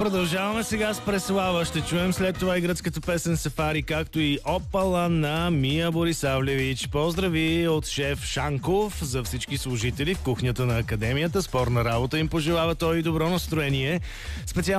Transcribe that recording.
продължаваме сега с Преслава. Ще чуем след това и гръцката песен Сафари, както и Опала на Мия Борисавлевич. Поздрави от шеф Шанков за всички служители в кухнята на Академията. Спорна работа им пожелава той и добро настроение. Специално